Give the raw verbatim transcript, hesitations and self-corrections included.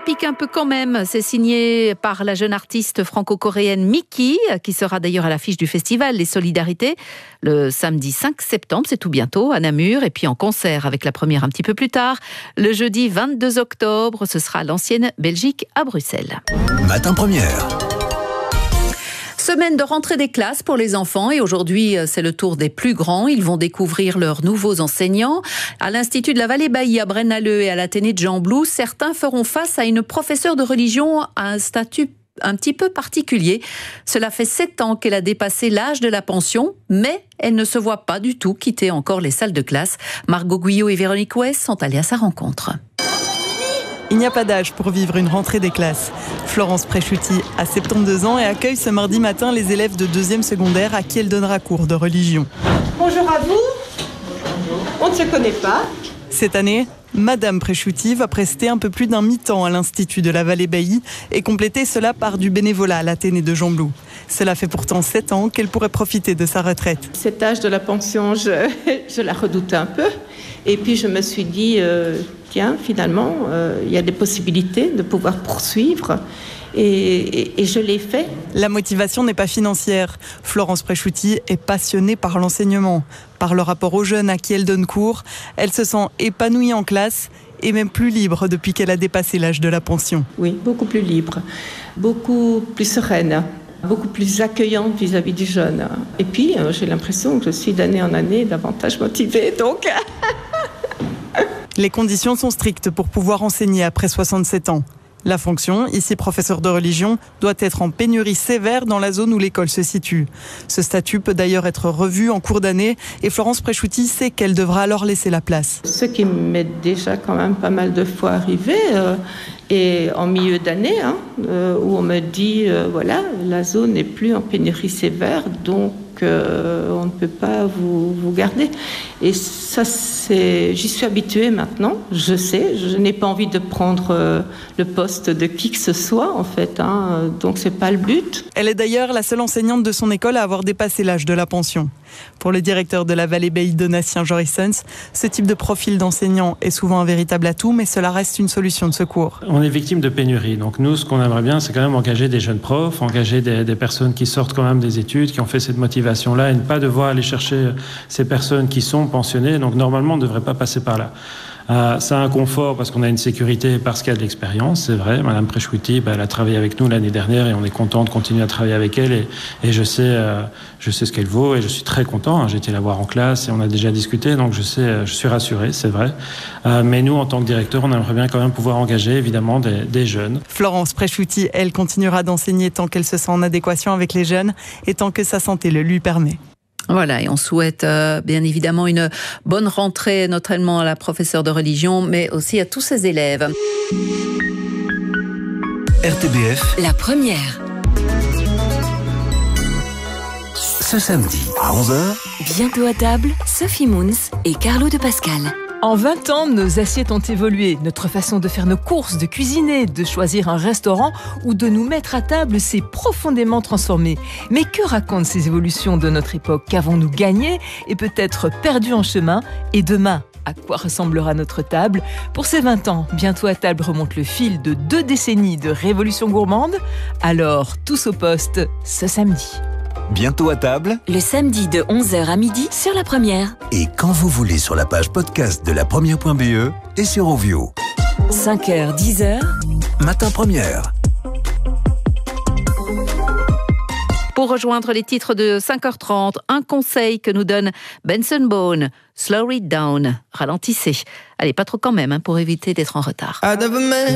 pique un peu quand même. C'est signé par la jeune artiste franco-coréenne Miki, qui sera d'ailleurs à l'affiche du festival Les Solidarités le samedi cinq septembre, c'est tout bientôt, à Namur, et puis en concert avec la première un petit peu plus tard. Le jeudi vingt-deux octobre, ce sera l'ancienne Belgique à Bruxelles. Matin Première. Semaine de rentrée des classes pour les enfants et aujourd'hui c'est le tour des plus grands. Ils vont découvrir leurs nouveaux enseignants. À l'Institut de la Vallée-Bailly à Braine-l'Alleud et à l'Athénée de Gembloux, certains feront face à une professeure de religion à un statut un petit peu particulier. Cela fait sept ans qu'elle a dépassé l'âge de la pension, mais elle ne se voit pas du tout quitter encore les salles de classe. Margot Guyot et Véronique Ouest sont allées à sa rencontre. Il n'y a pas d'âge pour vivre une rentrée des classes. Florence Presciutti a soixante-douze ans et accueille ce mardi matin les élèves de deuxième secondaire à qui elle donnera cours de religion. Bonjour à vous. On ne se connaît pas. Cette année, Madame Presciutti va prester un peu plus d'un mi-temps à l'Institut de la Vallée-Bailly et compléter cela par du bénévolat à l'Athénée de Gembloux. Cela fait pourtant sept ans qu'elle pourrait profiter de sa retraite. Cet âge de la pension, je, je la redoute un peu. Et puis je me suis dit, euh, tiens, finalement, euh, il y a des possibilités de pouvoir poursuivre. Et, et, et je l'ai fait. La motivation n'est pas financière. Florence Presciutti est passionnée par l'enseignement, par le rapport aux jeunes à qui elle donne cours. Elle se sent épanouie en classe et même plus libre depuis qu'elle a dépassé l'âge de la pension. Oui, beaucoup plus libre, beaucoup plus sereine, beaucoup plus accueillante vis-à-vis du jeune. Et puis, euh, j'ai l'impression que je suis d'année en année davantage motivée. Donc... Les conditions sont strictes pour pouvoir enseigner après soixante-sept ans. La fonction, ici professeur de religion, doit être en pénurie sévère dans la zone où l'école se situe. Ce statut peut d'ailleurs être revu en cours d'année et Florence Presciutti sait qu'elle devra alors laisser la place. Ce qui m'est déjà quand même pas mal de fois arrivé, euh, et en milieu d'année, hein, euh, où on me dit, euh, voilà, la zone n'est plus en pénurie sévère, donc euh, on ne peut pas vous, vous garder. Et ça, c'est, j'y suis habituée maintenant, je sais, je n'ai pas envie de prendre euh, le poste de qui que ce soit, en fait, hein, donc c'est pas le but. Elle est d'ailleurs la seule enseignante de son école à avoir dépassé l'âge de la pension. Pour le directeur de la Vallée-Bailly, Donatien Jorissens, ce type de profil d'enseignant est souvent un véritable atout, mais cela reste une solution de secours. On est victime de pénurie, donc nous, ce qu'on aimerait bien, c'est quand même engager des jeunes profs, engager des, des personnes qui sortent quand même des études, qui ont fait cette motivation-là, et ne pas devoir aller chercher ces personnes qui sont pensionnées, donc normalement, on ne devrait pas passer par là. Euh, ça a un confort parce qu'on a une sécurité, parce qu'il y a de l'expérience, c'est vrai. Madame Presciutti, bah, elle a travaillé avec nous l'année dernière et on est content de continuer à travailler avec elle et, et je sais, euh, je sais ce qu'elle vaut et je suis très content. Hein. J'ai été la voir en classe et on a déjà discuté, donc je sais, je suis rassuré, c'est vrai. Euh, mais nous, en tant que directeur, on aimerait bien quand même pouvoir engager évidemment des, des jeunes. Florence Presciutti, elle continuera d'enseigner tant qu'elle se sent en adéquation avec les jeunes et tant que sa santé le lui permet. Voilà, et on souhaite euh, bien évidemment une bonne rentrée, notamment à la professeure de religion, mais aussi à tous ses élèves. R T B F, la première. ce samedi à onze heures. Bientôt à table, Sophie Moons et Carlo de Pascal. En vingt ans, nos assiettes ont évolué. Notre façon de faire nos courses, de cuisiner, de choisir un restaurant ou de nous mettre à table s'est profondément transformée. Mais que racontent ces évolutions de notre époque? Qu'avons-nous gagné et peut-être perdu en chemin? Et demain, à quoi ressemblera notre table? Pour ces vingt ans, Bientôt à table remonte le fil de deux décennies de révolution gourmande. Alors, tous au poste ce samedi. Bientôt à table. Le samedi de onze heures à midi sur La Première. Et quand vous voulez sur la page podcast de la première point b e et sur Ovio. cinq heures, dix heures. Matin Première. Pour rejoindre les titres de cinq heures trente, un conseil que nous donne Benson Boone. Slow it down. Ralentissez. Allez, pas trop quand même, hein, pour éviter d'être en retard.